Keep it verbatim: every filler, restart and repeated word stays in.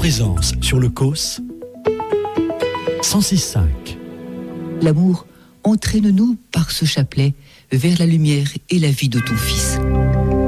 présence sur le Causse cent six cinq. L'amour, entraîne-nous par ce chapelet vers la lumière et la vie de ton Fils.